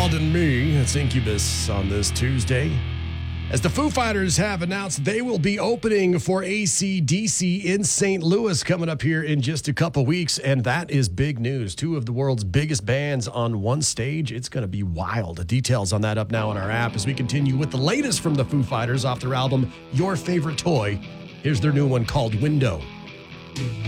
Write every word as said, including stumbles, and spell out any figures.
Pardon Me. It's Incubus on this Tuesday. As the Foo Fighters have announced they will be opening for A C D C in Saint Louis coming up here in just a couple weeks, and that is big news. Two of the world's biggest bands on one stage. It's going to be wild. Details on that up now on our app as we continue with the latest from the Foo Fighters off their album, Your Favorite Toy. Here's their new one called Window.